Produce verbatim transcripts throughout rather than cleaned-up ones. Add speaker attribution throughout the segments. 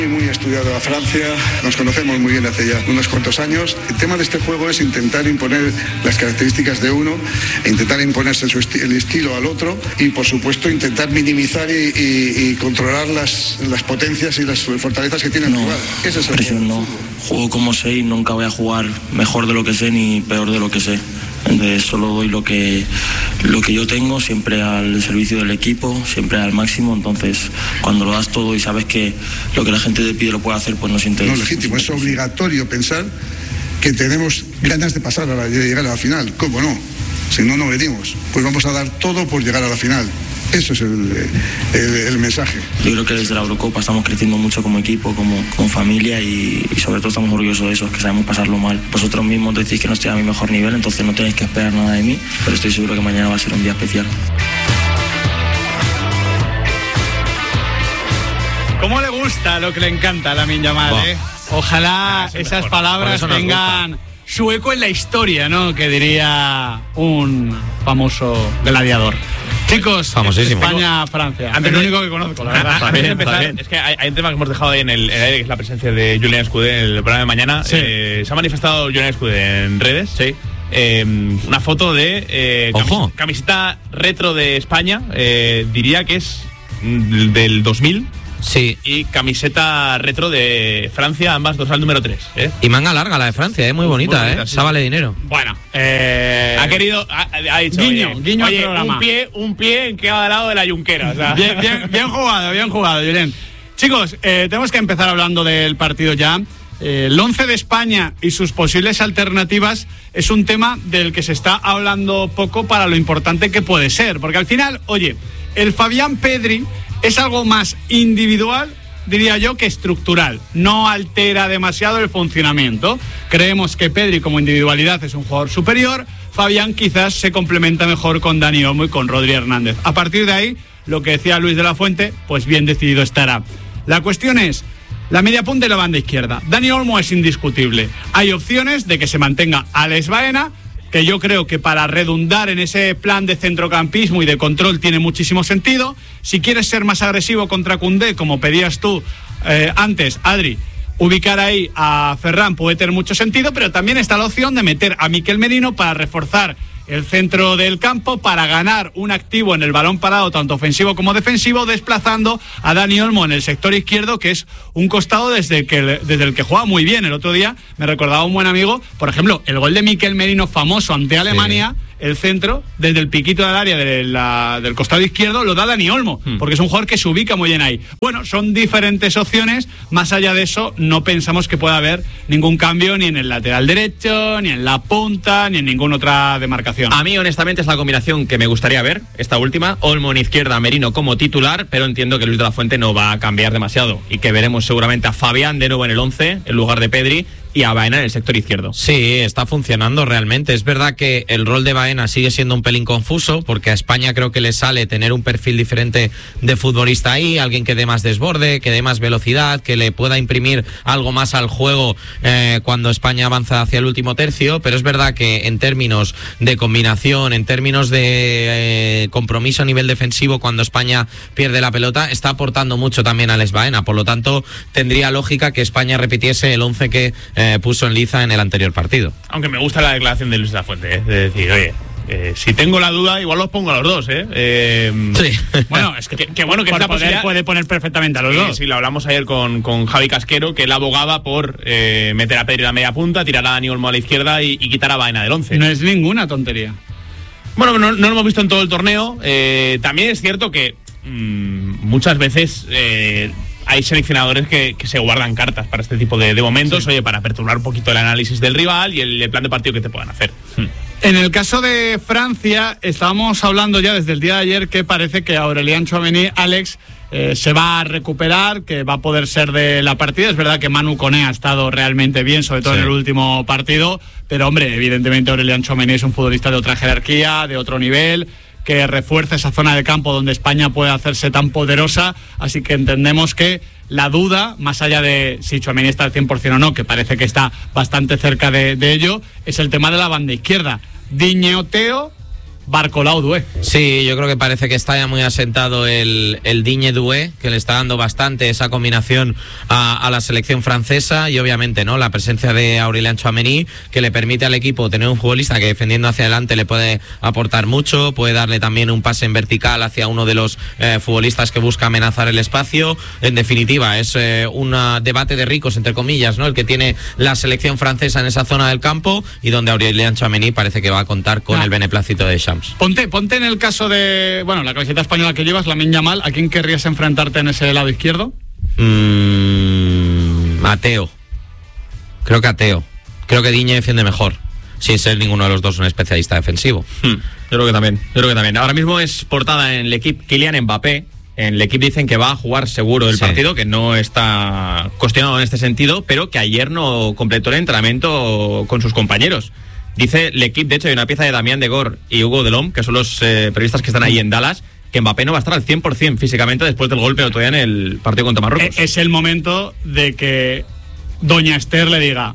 Speaker 1: Muy estudiado a Francia, nos conocemos muy bien hace ya unos cuantos años. El tema de este juego es intentar imponer las características de uno, e intentar imponerse su esti- el estilo al otro y, por supuesto, intentar minimizar y, y, y controlar las, las potencias y las fortalezas que tiene el
Speaker 2: no,
Speaker 1: rival. Ese es el
Speaker 2: presión
Speaker 1: juego.
Speaker 2: no. Juego como sé y nunca voy a jugar mejor de lo que sé ni peor de lo que sé. Entonces solo doy lo que, lo que yo tengo, siempre al servicio del equipo, siempre al máximo. Entonces cuando lo das todo y sabes que lo que la gente te pide lo puede hacer, pues no sientes...
Speaker 1: No, legítimo, es obligatorio pensar que tenemos ganas de pasar a la, de llegar a la final. ¿Cómo no? Si no, no venimos. Pues vamos a dar todo por llegar a la final. Eso es el, el, el mensaje.
Speaker 2: Yo creo que desde la Eurocopa estamos creciendo mucho como equipo, como, como familia y, y sobre todo estamos orgullosos de eso, que sabemos pasarlo mal. Vosotros mismos decís que no estoy a mi mejor nivel, entonces no tenéis que esperar nada de mí, pero estoy seguro que mañana va a ser un día especial.
Speaker 3: ¿Cómo le gusta lo que le encanta a Lamine Yamal, eh? Ojalá
Speaker 4: sí,
Speaker 3: esas
Speaker 4: mejor.
Speaker 3: palabras tengan su eco en la historia, ¿no? Que diría un famoso gladiador. Chicos,
Speaker 5: famosísimo.
Speaker 3: España-Francia.
Speaker 4: Antes
Speaker 3: el
Speaker 4: de-
Speaker 3: único que conozco, la verdad.
Speaker 4: Antes de empezar, es que hay, hay un tema que hemos dejado ahí en el, en el aire, que es la presencia de Julián Escudé en el programa de mañana.
Speaker 3: Sí.
Speaker 4: Eh, se ha manifestado Julián Escudé en redes.
Speaker 5: Sí.
Speaker 4: Eh, una foto de eh,
Speaker 5: Ojo.
Speaker 4: camis- camiseta retro de España. Eh, diría que es mm, del dos mil.
Speaker 5: Sí.
Speaker 4: Y camiseta retro de Francia, ambas dorsal número tres. ¿eh?
Speaker 5: Y manga larga la de Francia, ¿eh? Muy bonita,
Speaker 4: Muy bonita,
Speaker 5: ¿eh?
Speaker 4: sí.
Speaker 5: Esa vale dinero.
Speaker 3: Bueno, eh...
Speaker 4: Ha querido, ha, ha dicho,
Speaker 3: Guiño,
Speaker 4: oye,
Speaker 3: guiño al
Speaker 4: oye,
Speaker 3: programa.
Speaker 4: un pie, un pie en cada lado de la yunquera. O sea.
Speaker 3: Bien, bien, bien jugado, bien jugado, Julen. Chicos, eh, tenemos que empezar hablando del partido ya. Eh, el once de España y sus posibles alternativas es un tema del que se está hablando poco para lo importante que puede ser. Porque al final, oye, el Fabián Pedri es algo más individual, diría yo, que estructural. No altera demasiado el funcionamiento. Creemos que Pedri como individualidad es un jugador superior. Fabián quizás se complementa mejor con Dani Olmo y con Rodri Hernández. A partir de ahí, lo que decía Luis de la Fuente, pues bien decidido estará. La cuestión es la media punta y la banda izquierda. Dani Olmo es indiscutible. Hay opciones de que se mantenga Alex Baena, que yo creo que para redundar en ese plan de centrocampismo y de control tiene muchísimo sentido. Si quieres ser más agresivo contra Koundé, como pedías tú eh, antes, Adri, ubicar ahí a Ferran puede tener mucho sentido, pero también está la opción de meter a Mikel Merino para reforzar el centro del campo, para ganar un activo en el balón parado, tanto ofensivo como defensivo, desplazando a Dani Olmo en el sector izquierdo, que es un costado desde el que, desde el que juega muy bien. El otro día me recordaba un buen amigo, por ejemplo, el gol de Mikel Merino famoso ante Alemania, sí. El centro, desde el piquito del área de la, del costado izquierdo, lo da Dani Olmo, hmm. porque es un jugador que se ubica muy bien ahí. Bueno, son diferentes opciones. Más allá de eso, no pensamos que pueda haber ningún cambio ni en el lateral derecho, ni en la punta, ni en ninguna otra demarcación.
Speaker 6: A mí, honestamente, es la combinación que me gustaría ver, esta última. Olmo en izquierda, Merino como titular, pero entiendo que Luis de la Fuente no va a cambiar demasiado y que veremos seguramente a Fabián de nuevo en el once, en lugar de Pedri, y a Baena en el sector izquierdo.
Speaker 5: Sí, está funcionando realmente. Es verdad que el rol de Baena sigue siendo un pelín confuso, porque a España creo que le sale tener un perfil diferente de futbolista ahí, alguien que dé más desborde, que dé más velocidad, que le pueda imprimir algo más al juego eh, cuando España avanza hacia el último tercio, pero es verdad que en términos de combinación, en términos de eh, compromiso a nivel defensivo, cuando España pierde la pelota, está aportando mucho también a Alex Baena. Por lo tanto, tendría lógica que España repitiese el once que Eh, puso en liza en el anterior partido.
Speaker 4: Aunque me gusta la declaración de Luis de la Fuente, ¿eh? De decir, oye, eh, si tengo la duda, igual los pongo a los dos, ¿eh? eh
Speaker 5: sí.
Speaker 4: Bueno, es que, que, que bueno que
Speaker 3: por
Speaker 4: esta
Speaker 3: poder
Speaker 4: posibilidad
Speaker 3: puede poner perfectamente a los
Speaker 4: sí,
Speaker 3: dos.
Speaker 4: Sí, lo hablamos ayer con, con Javi Casquero, que él abogaba por eh, meter a Pedri a la media punta, tirar a Dani Olmo a la izquierda y, y quitar a Baena del once.
Speaker 3: No es ninguna tontería.
Speaker 4: Bueno, no, no lo hemos visto en todo el torneo. Eh, también es cierto que mmm, muchas veces eh, hay seleccionadores que, que se guardan cartas para este tipo de, de momentos, sí. Oye, para perturbar un poquito el análisis del rival y el, el plan de partido que te puedan hacer. Hmm.
Speaker 3: En el caso de Francia, estábamos hablando ya desde el día de ayer que parece que Aurélien Tchouaméni, Alex, eh, se va a recuperar, que va a poder ser de la partida. Es verdad que Manu Koné ha estado realmente bien, sobre todo sí. en el último partido, pero hombre, evidentemente Aurélien Tchouaméni es un futbolista de otra jerarquía, de otro nivel, que refuerza esa zona del campo donde España puede hacerse tan poderosa, así que entendemos que la duda, más allá de si Tchouaméni está al cien por ciento o no, que parece que está bastante cerca de, de ello, es el tema de la banda izquierda. Digne o Teo, Barcolau Doué.
Speaker 5: Sí, yo creo que parece que está ya muy asentado el, el Digne Doué, que le está dando bastante esa combinación a, a la selección francesa, y obviamente no la presencia de Aurélien Tchouaméni, que le permite al equipo tener un futbolista que defendiendo hacia adelante le puede aportar mucho, puede darle también un pase en vertical hacia uno de los eh, futbolistas que busca amenazar el espacio. En definitiva, es eh, un debate de ricos, entre comillas, ¿no? El que tiene la selección francesa en esa zona del campo, y donde Aurélien Tchouaméni parece que va a contar con
Speaker 3: Ah.
Speaker 5: el beneplácito de Champs.
Speaker 3: Ponte, ponte en el caso de, bueno, la camiseta española que llevas, Lamine Yamal, ¿a quién querrías enfrentarte en ese lado izquierdo?
Speaker 5: Mm, a Teo. Creo que a Teo. Creo que Digne defiende mejor, sin ser ninguno de los dos un especialista defensivo.
Speaker 6: Hmm, yo creo que también, yo creo que también. Ahora mismo es portada en el equipo Kylian Mbappé. En el equipo dicen que va a jugar seguro el
Speaker 5: Sí.
Speaker 6: partido, que no está cuestionado en este sentido, pero que ayer no completó el entrenamiento con sus compañeros. Dice el equipo, de hecho hay una pieza de Damián Degor y Hugo Delhomme, que son los eh, periodistas que están ahí en Dallas, que Mbappé no va a estar al cien por ciento físicamente después del golpe el otro día en el partido contra Marruecos.
Speaker 3: E- Es el momento de que Doña Esther le diga: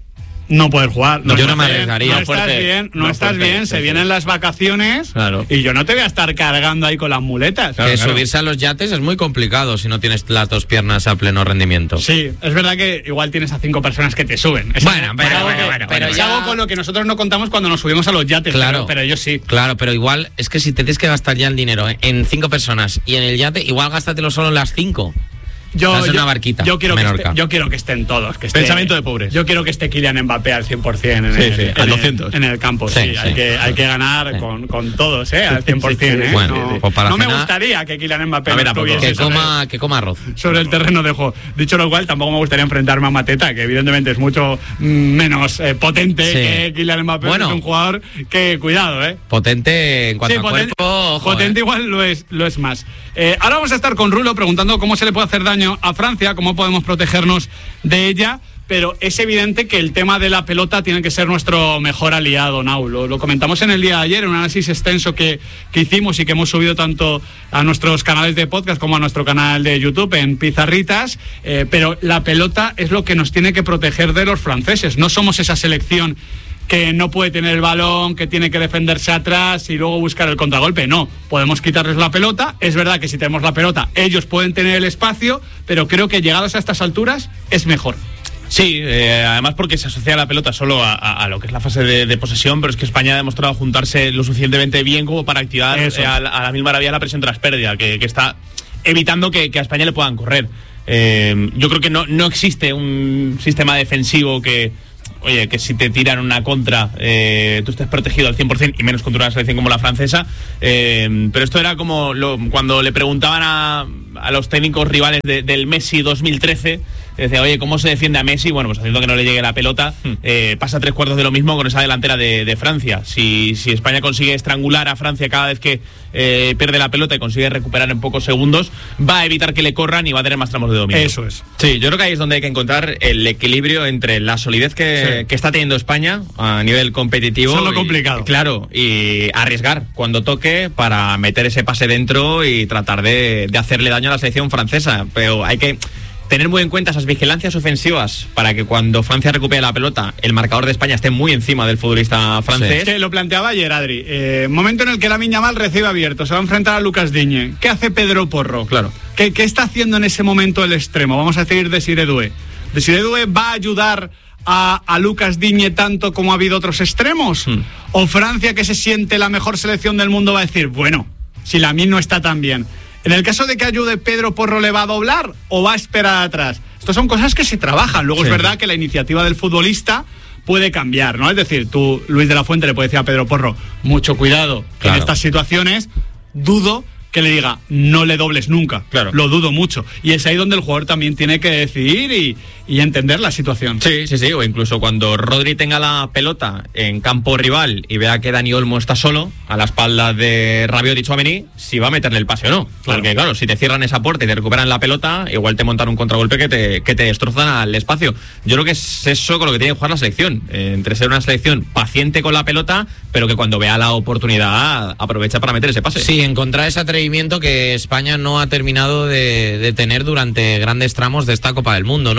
Speaker 3: no poder jugar.
Speaker 5: No, yo no me
Speaker 3: estás bien,
Speaker 5: arriesgaría.
Speaker 3: No estás
Speaker 6: Fuerte,
Speaker 3: bien, no,
Speaker 6: no
Speaker 3: estás
Speaker 6: fuerte,
Speaker 3: bien,
Speaker 6: sí,
Speaker 3: se
Speaker 6: sí.
Speaker 3: vienen las vacaciones
Speaker 6: Claro.
Speaker 3: y yo no te voy a estar cargando ahí con las muletas.
Speaker 6: Claro,
Speaker 5: que
Speaker 6: claro.
Speaker 5: subirse a los yates es muy complicado si no tienes las dos piernas a pleno rendimiento.
Speaker 3: Sí, es verdad que igual tienes a cinco personas que te suben. Es
Speaker 5: Bueno,
Speaker 3: algo-
Speaker 5: pero-
Speaker 3: es algo
Speaker 5: bueno,
Speaker 3: que-
Speaker 5: bueno,
Speaker 3: pero
Speaker 5: bueno,
Speaker 3: es
Speaker 5: ya-
Speaker 3: algo con lo que nosotros no contamos cuando nos subimos a los yates.
Speaker 5: Claro.
Speaker 3: pero, pero ellos sí.
Speaker 5: Claro, pero igual es que si te tienes que gastar ya el dinero en cinco personas y en el yate, igual gástatelo solo en las cinco.
Speaker 3: Yo,
Speaker 5: Haz
Speaker 3: yo-
Speaker 5: una barquita,
Speaker 3: yo quiero, que
Speaker 5: Menorca.
Speaker 3: esté- yo quiero que estén todos. Que esté-
Speaker 4: Pensamiento de pobres.
Speaker 3: Yo quiero que esté Kylian Mbappé al cien por ciento en,
Speaker 6: Sí,
Speaker 3: el,
Speaker 6: sí,
Speaker 3: en
Speaker 6: al
Speaker 3: el-
Speaker 6: doscientos.
Speaker 3: en el campo. Sí,
Speaker 5: Sí,
Speaker 3: hay,
Speaker 5: sí.
Speaker 3: que, hay que ganar
Speaker 5: Sí.
Speaker 3: con, con todos, ¿eh? Al cien por ciento.
Speaker 6: Sí, sí,
Speaker 3: ¿eh?
Speaker 5: bueno,
Speaker 3: no
Speaker 5: pues para
Speaker 3: no me
Speaker 5: cenar-
Speaker 3: gustaría que Kylian Mbappé
Speaker 6: A ver,
Speaker 3: no
Speaker 6: tampoco.
Speaker 3: estuviese
Speaker 5: Que
Speaker 3: sobre-
Speaker 5: coma, que coma arroz.
Speaker 3: sobre el terreno de juego. Dicho lo cual, tampoco me gustaría enfrentarme a Mateta, que evidentemente es mucho mm, menos eh, potente
Speaker 5: Sí.
Speaker 3: que Kylian Mbappé.
Speaker 5: Bueno.
Speaker 3: Es un jugador que, cuidado, ¿eh?
Speaker 5: Potente en cuanto
Speaker 3: Sí,
Speaker 5: a
Speaker 3: potente,
Speaker 5: cuerpo, ojo,
Speaker 3: potente
Speaker 5: eh.
Speaker 3: igual lo es, lo es más. Eh, ahora vamos a estar con Rulo preguntando cómo se le puede hacer daño a Francia, cómo podemos protegernos de ella, pero es evidente que el tema de la pelota tiene que ser nuestro mejor aliado, Nau. Lo, lo comentamos en el día de ayer, en un análisis extenso que, que hicimos y que hemos subido tanto a nuestros canales de podcast como a nuestro canal de YouTube en Pizarritas, eh, pero la pelota es lo que nos tiene que proteger de los franceses. No somos esa selección que no puede tener el balón, que tiene que defenderse atrás y luego buscar el contragolpe. No, podemos quitarles la pelota. Es verdad que si tenemos la pelota, ellos pueden tener el espacio, pero creo que llegados a estas alturas es mejor.
Speaker 4: Sí, eh, además porque se asocia la pelota solo a, a- a lo que es la fase de, de posesión, pero es que España ha demostrado juntarse lo suficientemente bien como para activar
Speaker 3: Eso
Speaker 4: eh,
Speaker 3: es.
Speaker 4: a, la- a la mil maravillas la presión tras pérdida, que, que está evitando que, que a España le puedan correr. Eh, yo creo que no, no existe un sistema defensivo que, oye, que si te tiran una contra, eh, tú estés protegido al cien por ciento y menos contra una selección como la francesa. Eh, pero esto era como lo- cuando le preguntaban a, a los técnicos rivales de- del Messi dos mil trece, decía, oye, ¿cómo se defiende a Messi? Bueno, pues haciendo que no le llegue la pelota, eh, pasa tres cuartos de lo mismo con esa delantera de, de Francia. Si, si España consigue estrangular a Francia cada vez que eh, pierde la pelota y consigue recuperar en pocos segundos, va a evitar que le corran y va a tener más tramos de dominio.
Speaker 3: Eso es.
Speaker 6: Sí, yo creo que ahí es donde hay que encontrar el equilibrio entre la solidez que,
Speaker 3: Sí.
Speaker 6: que está teniendo España a nivel competitivo.
Speaker 3: Eso es lo
Speaker 6: y-
Speaker 3: complicado.
Speaker 6: Claro, y arriesgar cuando toque para meter ese pase dentro y tratar de, de hacerle daño a la selección francesa. Pero hay que tener muy en cuenta esas vigilancias ofensivas para que cuando Francia recupere la pelota, el marcador de España esté muy encima del futbolista francés.
Speaker 3: Que lo planteaba ayer, Adri. Eh, momento en el que Lamine Yamal recibe abierto, se va a enfrentar a Lucas Digne. ¿Qué hace Pedro Porro?
Speaker 6: Claro.
Speaker 3: ¿Qué, qué está haciendo en ese momento el extremo? Vamos a decir Desiré Doué. ¿Desiré Doué va a ayudar a, a Lucas Digne tanto como ha habido otros extremos?
Speaker 6: Hmm.
Speaker 3: ¿O Francia, que se siente la mejor selección del mundo, va a decir, bueno, si Lamine no está tan bien? En el caso de que ayude Pedro Porro, ¿le va a doblar o va a esperar atrás? Estas son cosas que se trabajan. Luego
Speaker 6: Sí.
Speaker 3: es verdad que la iniciativa del futbolista puede cambiar, ¿no? Es decir, tú, Luis de la Fuente, le puede decir a Pedro Porro, mucho cuidado
Speaker 5: Claro.
Speaker 3: en estas situaciones. Dudo que le diga, no le dobles nunca.
Speaker 6: Claro.
Speaker 3: Lo dudo mucho. Y es ahí donde el jugador también tiene que decidir y, y entender la situación.
Speaker 6: Sí, sí, sí, o incluso cuando Rodri tenga la pelota en campo rival y vea que Dani Olmo está solo a la espalda de Rabiot y Tchouaméni, si va a meterle el pase o no.
Speaker 3: Claro.
Speaker 6: Porque claro, si te cierran esa puerta y te recuperan la pelota, igual te montan un contragolpe que te, que te destrozan al espacio. Yo creo que es eso con lo que tiene que jugar la selección, eh, entre ser una selección paciente con la pelota, pero que cuando vea la oportunidad aprovecha para meter ese pase.
Speaker 5: Sí, encontrar ese atrevimiento que España no ha terminado de, de tener durante grandes tramos de esta Copa del Mundo, ¿no? Que ese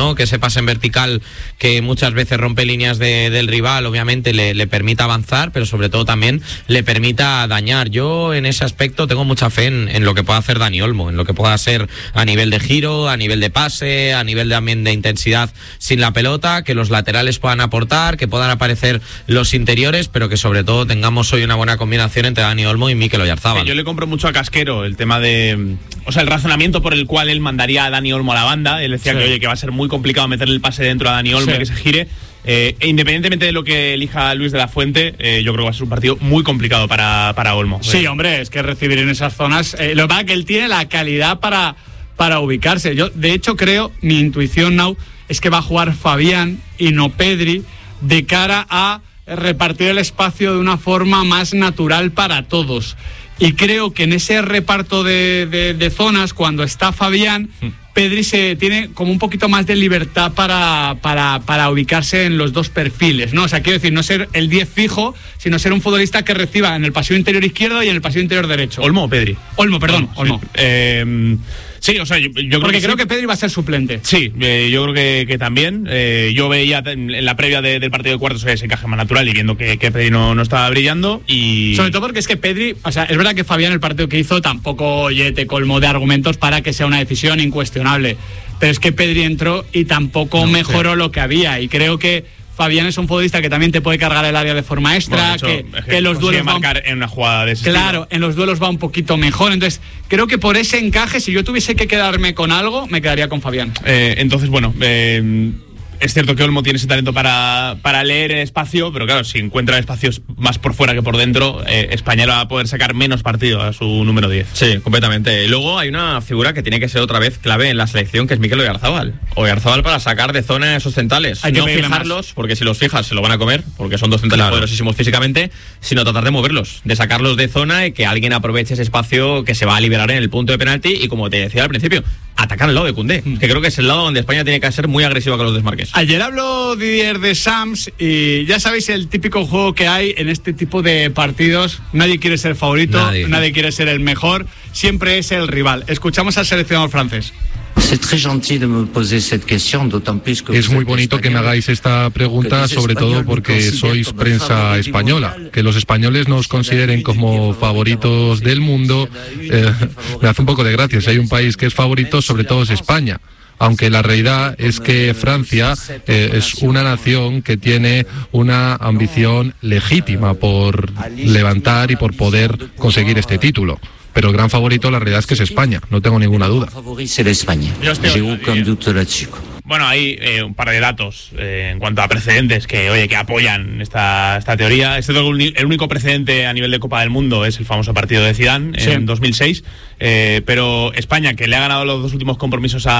Speaker 5: pase en vertical que muchas veces rompe líneas de, del rival, obviamente le, le permita avanzar, pero sobre todo también le permita dañar. Yo en ese aspecto tengo mucha fe en, en lo que pueda hacer Dani Olmo, en lo que pueda ser a nivel de giro, a nivel de pase, a nivel también de intensidad sin la pelota, que los laterales puedan aportar, que puedan aparecer los interiores, pero que sobre todo tengamos hoy una buena combinación entre Dani Olmo y Mikel Oyarzábal.
Speaker 4: Sí, yo le compro mucho a Casquero el tema de, o sea, el razonamiento por el cual él mandaría a Dani Olmo a la banda. Él decía sí. que oye, que va a ser muy complicado meterle el pase dentro a Dani Olmo, sí. que se gire. Eh, e independientemente de lo que elija Luis de la Fuente, eh, yo creo que va a ser un partido muy complicado para, para Olmo.
Speaker 3: Sí, eh. hombre, es que recibir en esas zonas, eh, lo que pasa es que él tiene la calidad para, para ubicarse. Yo, de hecho, creo, mi intuición now es que va a jugar Fabián y no Pedri, de cara a repartir el espacio de una forma más natural para todos. Y creo que en ese reparto de, de, de zonas, cuando está Fabián, Pedri se tiene como un poquito más de libertad para, para, para ubicarse en los dos perfiles, ¿no? O sea, quiero decir, no ser el diez fijo, sino ser un futbolista que reciba en el pasillo interior izquierdo y en el pasillo interior derecho.
Speaker 4: ¿Olmo o Pedri?
Speaker 3: Olmo, perdón,
Speaker 4: Olmo.
Speaker 3: Olmo.
Speaker 4: Sí. Eh, sí, o sea, yo, yo creo
Speaker 3: Porque
Speaker 4: que
Speaker 3: creo
Speaker 4: sí.
Speaker 3: que Pedri va a ser suplente.
Speaker 4: Sí, eh, yo creo que, que también. Eh, yo veía en la previa de, del partido de cuartos ese encaje más natural y viendo que, que Pedri no, no estaba brillando. Y
Speaker 3: sobre todo porque es que Pedri, o sea, es verdad que Fabián el partido que hizo tampoco oye, te colmó de argumentos para que sea una decisión incuestionable. Pero es que Pedri entró y tampoco no, mejoró sí. lo que había. Y creo que Fabián es un futbolista que también te puede cargar el área de forma extra, bueno, de hecho, que, es que, que los duelos
Speaker 4: marcar un... en una jugada de ese
Speaker 3: claro,
Speaker 4: estilo.
Speaker 3: En los duelos va un poquito mejor. Entonces, creo que por ese encaje, si yo tuviese que quedarme con algo, me quedaría con Fabián.
Speaker 4: Eh, entonces, bueno, eh, es cierto que Olmo tiene ese talento para, para leer el espacio, pero claro, si encuentra espacios más por fuera que por dentro, eh, España va a poder sacar menos partido a su número diez.
Speaker 6: Sí, completamente. Luego hay una figura que tiene que ser otra vez clave en la selección, que es Mikel Oyarzábal. Oyarzábal para sacar de zona esos centrales. Hay que no fijarlos, más. Porque si los fijas se lo van a comer, porque son dos centrales claro. poderosísimos físicamente, sino tratar de moverlos, de sacarlos de zona y que alguien aproveche ese espacio que se va a liberar en el punto de penalti y, como te decía al principio, atacar al lado de Koundé, mm. que creo que es el lado donde España tiene que ser muy agresiva con los desmarques.
Speaker 3: Ayer habló Didier Deschamps y ya sabéis el típico juego que hay en este tipo de partidos. Nadie quiere ser favorito, nadie, nadie quiere ser el mejor, siempre es el rival. Escuchamos al seleccionador francés.
Speaker 7: Es muy bonito que me hagáis esta pregunta, sobre todo porque sois prensa española. Que los españoles nos consideren como favoritos del mundo, eh, me hace un poco de gracia. Si hay un país que es favorito, sobre todo es España. Aunque la realidad es que Francia eh, es una nación que tiene una ambición legítima por levantar y por poder conseguir este título. Pero el gran favorito, la realidad es que es España, no tengo ninguna duda.
Speaker 4: Bueno, hay eh, un par de datos eh, en cuanto a precedentes que, oye, que apoyan esta, esta teoría. Este es el único precedente a nivel de Copa del Mundo, es el famoso partido de Zidane sí. en dos mil seis. Eh, pero España, que le ha ganado los dos últimos compromisos a